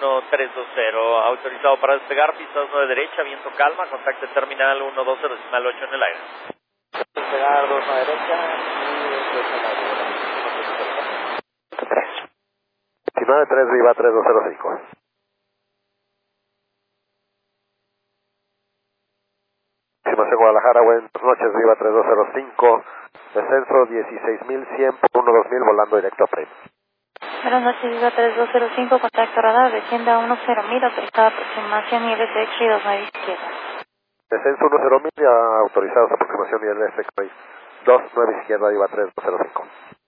1320, autorizado para despegar, pistas 9 derecha, viento calma, contacto terminal 120, decimal 8 en el aire. Despegar 2 a derecha y 2 a la 19-3 Viva 3205. Estimación Guadalajara, buenas noches, Viva 3205, descenso 16.100 por 12000, volando directo a frame. Buenas noches, Viva 3205, contacto radar, descienda 10.000, autorizada aproximación niveles de X-ray 29 izquierda. Descenso 10.000, ya autorizados aproximación niveles de X-ray 29 izquierda, Viva 3205.